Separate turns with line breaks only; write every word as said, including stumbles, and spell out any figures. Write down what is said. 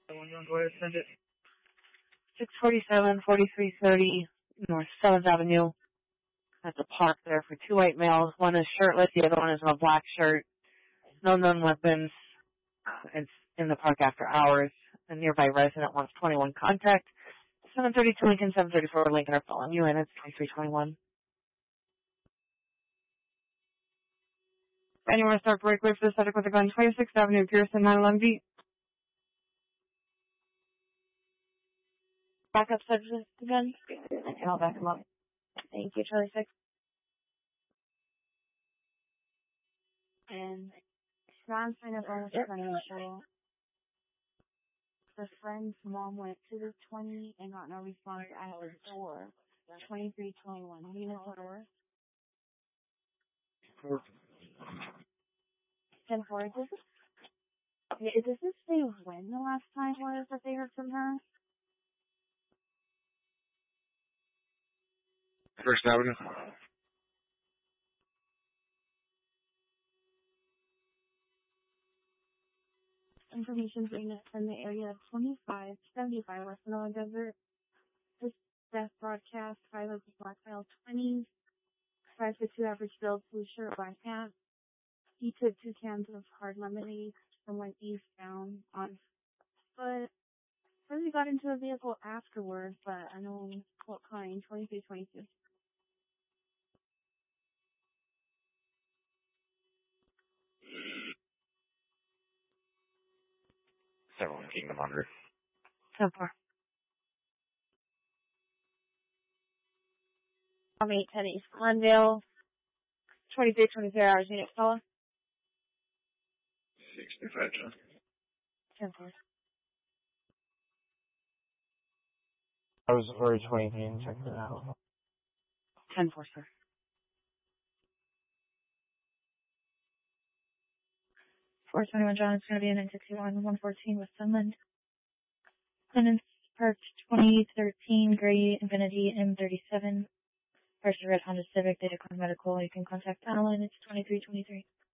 Someone go ahead and send it.
six forty-seven, forty-three thirty North seventh Avenue. At the park there for two white males. One is shirtless, the other one is in a black shirt. No known weapons. It's in the park after hours. A nearby resident wants twenty-one contact. seven thirty-two Lincoln, seven thirty-four Lincoln are following you in. It's twenty-three twenty-one. Anyone start breakaway for the subject with a gun? twenty-sixth Avenue, Pearson, nine eleven B. Back up subject again. And I'll back him up. Thank you, Charlie six.
And Ron signed up on the financial. The friend's mom went to the twenty and got no response at the door. twenty-three twenty-one. Do you know what door? ten four. Does this, yeah, does this say when the last time was that they heard from her?
First Avenue.
Information from the area of twenty-five seventy-five West Sonoma Desert. This death broadcast, five of the black male twenties, five foot two average build, blue shirt, black pants. He took two cans of hard lemonade and went eastbound on foot. Says he got into a vehicle afterwards, but I know what kind, twenty-three twenty-two.
Seven Kingdom Hundred.
ten four. I'm eight ten East Glendale. twenty-three twenty-three hours unit fella.
sixty-five, John.
ten four.
I was already twenty-three and checked it out.
ten four, sir. four twenty-one John, it's going to be an N sixty-one, one fourteen West Sunland. Tenants parked twenty thirteen Gray Infinity M thirty-seven. First red Honda Civic, they declined medical. You can contact Alan, it's twenty-three twenty-three.